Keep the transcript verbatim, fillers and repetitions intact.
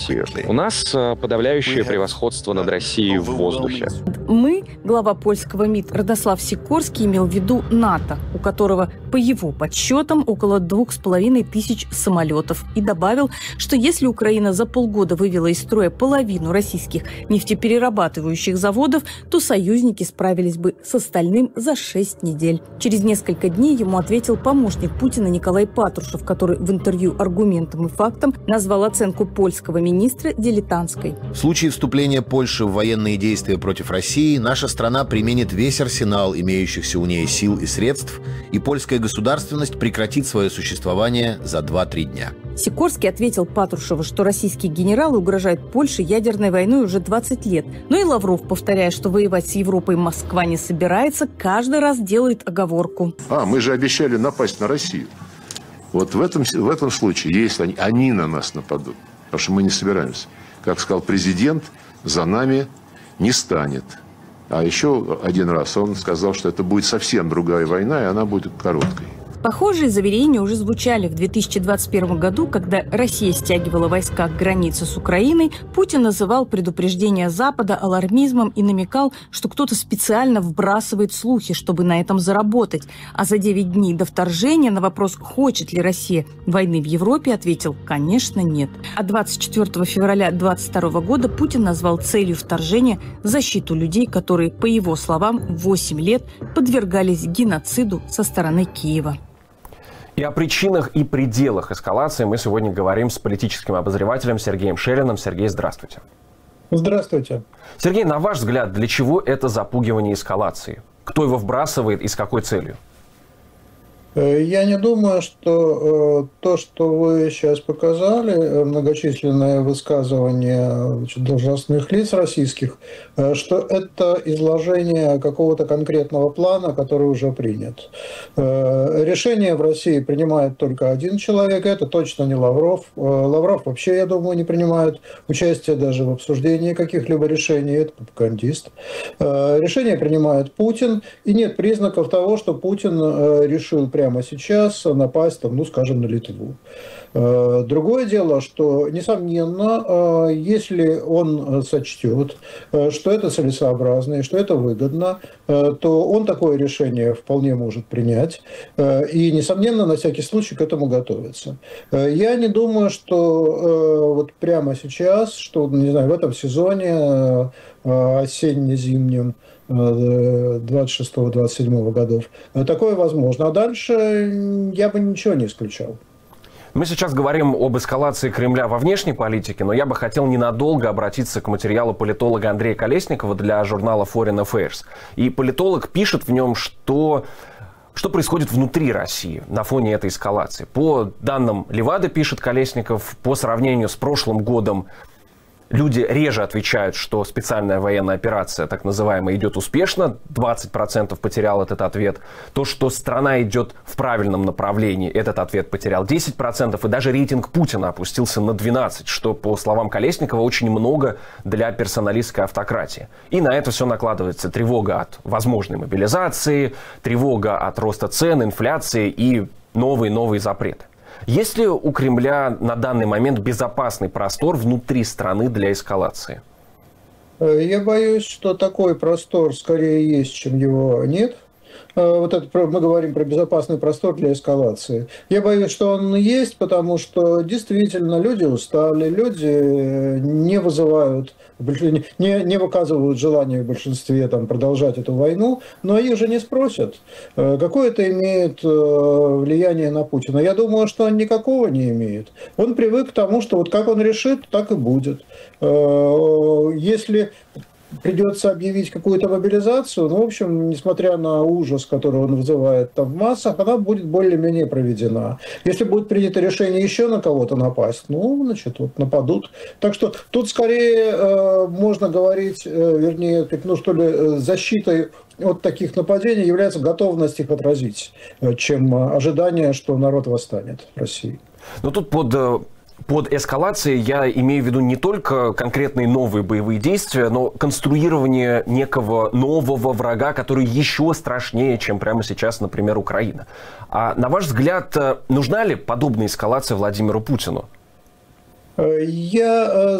Россию. У нас подавляющее превосходство над Россией в воздухе. Мы, глава польского МИД Радослав Сикорский, имел в виду НАТО, у которого, по его подсчетам, около двух с половиной тысяч самолетов. И добавил, что если Украина за полгода вывела из строя половину российских нефтеперерабатывающих заводов, то союзники справились бы с остальным за шесть недель. Через несколько дней ему ответил помощник Путина Николай Патрушев, который в интервью «Аргументам и фактам» назвал оценку польского министра дилетантской. В случае вступления Польши в военные действия против России наша страна применит весь арсенал имеющихся у ней сил и средств, и польская государственность прекратит свое существование за два-три дня. Сикорский ответил Патрушеву, что российские генералы угрожают Польше ядерной войной уже двадцать лет. Но и Лавров, повторяя, что воевать с Европой Москва не собирается, каждый раз делает оговорку. А, мы же обещали напасть на Россию. Вот в этом, в этом случае, если они, они на нас нападут, потому что мы не собираемся, как сказал президент, за нами не станет. А еще один раз он сказал, что это будет совсем другая война, и она будет короткой. Похожие заверения уже звучали в две тысячи двадцать первом году, когда Россия стягивала войска к границе с Украиной. Путин называл предупреждение Запада алармизмом и намекал, что кто-то специально вбрасывает слухи, чтобы на этом заработать. А за девять дней до вторжения на вопрос, хочет ли Россия войны в Европе, ответил, конечно, нет. А двадцать четвёртого февраля двадцать второго года Путин назвал целью вторжения защиту людей, которые, по его словам, восемь лет подвергались геноциду со стороны Киева. И о причинах и пределах эскалации мы сегодня говорим с политическим обозревателем Сергеем Шелиным. Сергей, здравствуйте. Здравствуйте. Сергей, на ваш взгляд, для чего это запугивание эскалации? Кто его вбрасывает и с какой целью? Я не думаю, что то, что вы сейчас показали, многочисленные высказывания значит, должностных лиц российских, что это изложение какого-то конкретного плана, который уже принят. Решение в России принимает только один человек, это точно не Лавров. Лавров вообще, я думаю, не принимает участие даже в обсуждении каких-либо решений, это пропагандист. Решение принимает Путин, и нет признаков того, что Путин решил прямо сейчас напасть, там, ну, скажем, на Литву. Другое дело, что, несомненно, если он сочтет, что это целесообразно и что это выгодно, то он такое решение вполне может принять и, несомненно, на всякий случай к этому готовится. Я не думаю, что вот прямо сейчас, что, не знаю, в этом сезоне осенне-зимнем двадцать шестого — двадцать седьмого годов. Такое возможно. А дальше я бы ничего не исключал. Мы сейчас говорим об эскалации Кремля во внешней политике, но я бы хотел ненадолго обратиться к материалу политолога Андрея Колесникова для журнала Foreign Affairs. И политолог пишет в нем, что... Что происходит внутри России на фоне этой эскалации? По данным Левады, пишет Колесников, по сравнению с прошлым годом, люди реже отвечают, что специальная военная операция, так называемая, идет успешно. двадцать процентов потерял этот ответ. То, что страна идет в правильном направлении, этот ответ потерял десять процентов. И даже рейтинг Путина опустился на двенадцать процентов, что, по словам Колесникова, очень много для персоналистской автократии. И на это все накладывается тревога от возможной мобилизации, тревога от роста цен, инфляции и новые-новые запреты. Есть ли у Кремля на данный момент безопасный простор внутри страны для эскалации? Я боюсь, что такой простор скорее есть, чем его нет. Вот это мы говорим про безопасный простор для эскалации. Я боюсь, что он есть, потому что действительно люди устали, люди не вызывают, не, не выказывают желания в большинстве там, продолжать эту войну, но их же не спросят, какое это имеет влияние на Путина. Я думаю, что он никакого не имеет. Он привык к тому, что вот как он решит, так и будет. Если придется объявить какую-то мобилизацию, ну, в общем, несмотря на ужас, который он вызывает там в массах, она будет более-менее проведена. Если будет принято решение еще на кого-то напасть, ну, значит, вот нападут. Так что тут скорее э, можно говорить, э, вернее, ну, что ли, защитой от таких нападений является готовность их отразить, чем ожидание, что народ восстанет в России. Но тут под... Под эскалацией я имею в виду не только конкретные новые боевые действия, но конструирование некого нового врага, который еще страшнее, чем прямо сейчас, например, Украина. А на ваш взгляд, нужна ли подобная эскалация Владимиру Путину? Я